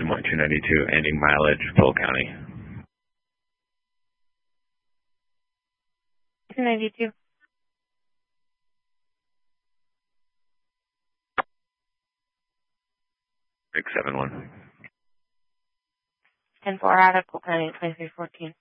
M1 292, ending mileage, Polk County. 292. 671. 10-4 out of Polk County, 2314.